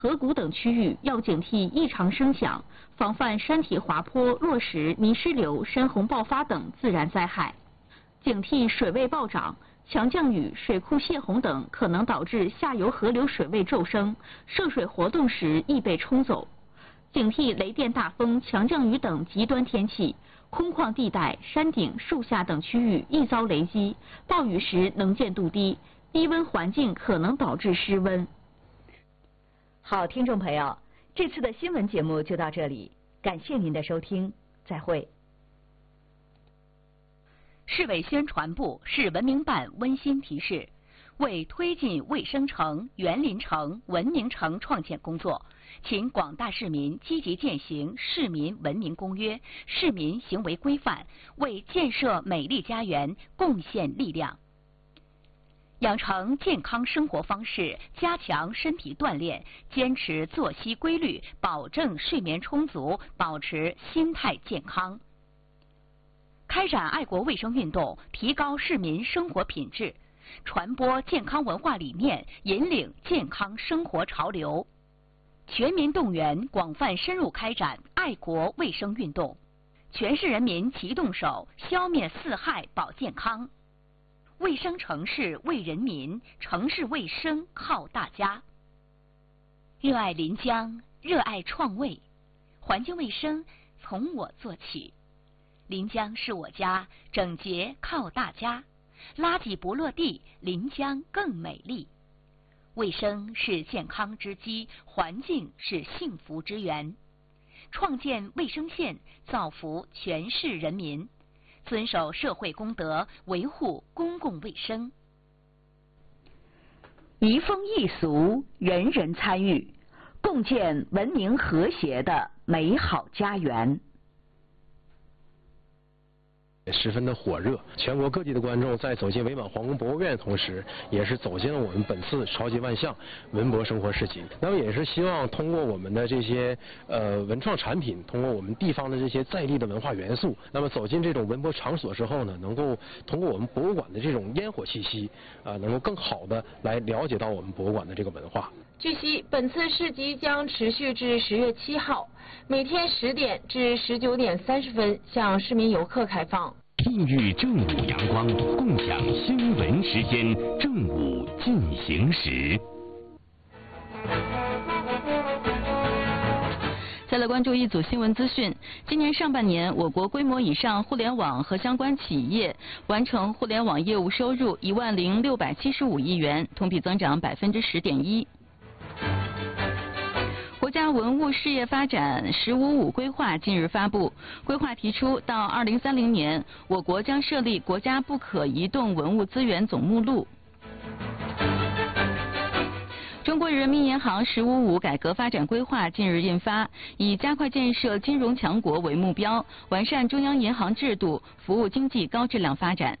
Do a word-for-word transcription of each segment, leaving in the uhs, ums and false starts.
河谷等区域要警惕异常声响，防范山体滑坡、落石、泥石流、山洪爆发等自然灾害。警惕水位暴涨，强降雨、水库泄洪等可能导致下游河流水位骤升，涉水活动时易被冲走。警惕雷电、大风、强降雨等极端天气，空旷地带、山顶、树下等区域易遭雷击，暴雨时能见度低，低温环境可能导致失温。 好，听众朋友，这次的新闻节目就到这里，感谢您的收听，再会。 市委宣传部、市文明办温馨提示：为推进卫生城、园林城、文明城创建工作，请广大市民积极践行《市民文明公约》、市民行为规范，为建设美丽家园贡献力量。养成健康生活方式，加强身体锻炼，坚持作息规律，保证睡眠充足，保持心态健康。开展爱国卫生运动，提高市民生活品质，传播健康文化理念，引领健康生活潮流。全民动员，广泛深入开展爱国卫生运动，全市人民齐动手，消灭四害保健康。卫生城市为人民，城市卫生靠大家。热爱临江，热爱创卫，环境卫生从我做起。临江是我家，整洁靠大家。垃圾不落地，临江更美丽。卫生是健康之基，环境是幸福之源。创建卫生线，造福全市人民。遵守社会公德，维护公共卫生。 移风易俗，人人参与，共建文明和谐的美好家园。 十分的火热，全国各地的观众在走进伪满皇宫博物院的同时，也是走进了我们本次超级万象文博生活市集。那么也是希望通过我们的这些呃文创产品，通过我们地方的这些在地的文化元素，那么走进这种文博场所之后呢，能够通过我们博物馆的这种烟火气息啊、呃，能够更好的来了解到我们博物馆的这个文化。 据悉，本次市集将持续至十月七号，每天十点至十九点三十分向市民游客开放。 孕育正午阳光，共享新闻时间，正午进行时。 再来关注一组新闻资讯。今年上半年，我国规模以上互联网和相关企业完成互联网业务收入一万零六百七十五亿元，同比增长百分之十点一。国家文物事业发展“十五五”规划近日发布，规划提出，到二零三零年，我国将设立国家不可移动文物资源总目录。中国人民银行“十五五”改革发展规划近日印发，以加快建设金融强国为目标，完善中央银行制度，服务经济高质量发展。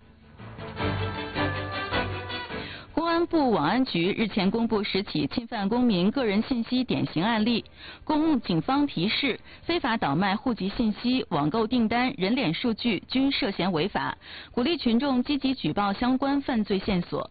公安部网安局日前公布十起侵犯公民个人信息典型案例，供警方提示，非法倒卖户籍信息、网购订单、人脸数据均涉嫌违法，鼓励群众积极举报相关犯罪线索。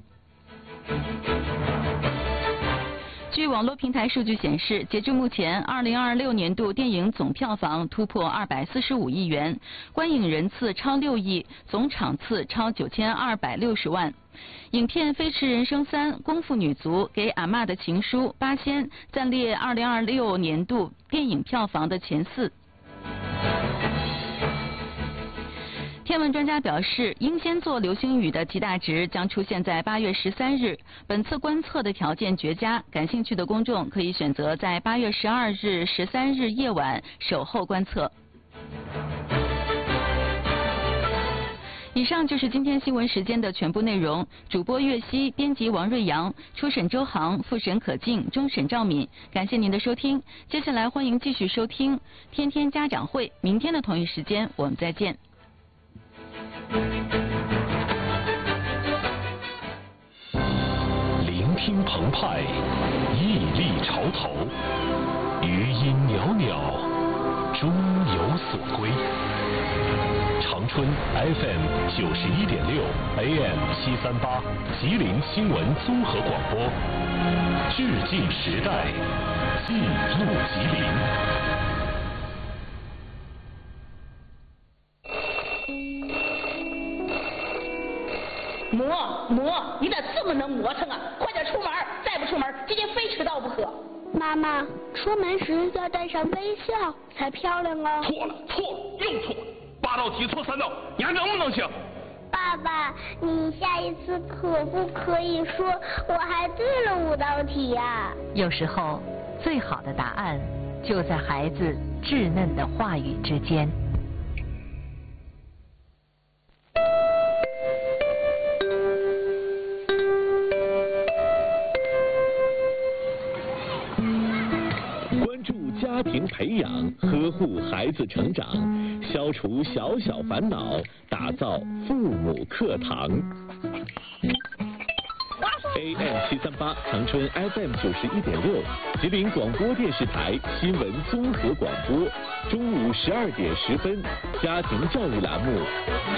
据网络平台数据显示，截至目前，二零二六年度电影总票房突破二百四十五亿元，观影人次超六亿，总场次超九千二百六十万。影片《飞驰人生三》、《功夫女足》、给阿嬷的情书、《八仙》暂列二零二六年度电影票房的前四。天文专家表示，英仙座流星雨的极大值将出现在八月十三日，本次观测的条件绝佳，感兴趣的公众可以选择在八月十二日、十三日夜晚守候观测。以上就是今天新闻时间的全部内容。主播岳西，编辑王瑞阳，初审周航，复审可静，终审赵敏。感谢您的收听，接下来欢迎继续收听《天天家长会》，明天的同一时间我们再见。 聆听澎湃，屹立潮头，余音袅袅，终有所归。长春 F M 九十一点六 A M 七三八，吉林新闻综合广播，致敬时代。 路吉林。 磨磨，你咋这么能磨蹭啊？快点出门，再不出门，今天非迟到不可。 妈妈，出门时要带上微笑才漂亮哦。 错了，错了，又错了，八道题错三道，你还能不能行？ 爸爸，你下一次可不可以说我还对了五道题呀？ 有时候，最好的答案就在孩子稚嫩的话语之间。 关注家庭培养，呵护孩子成长，消除小小烦恼，打造父母课堂。A M 七三八，长春 F M 九十一点六，吉林广播电视台新闻综合广播，中午十二点十分，家庭教育栏目。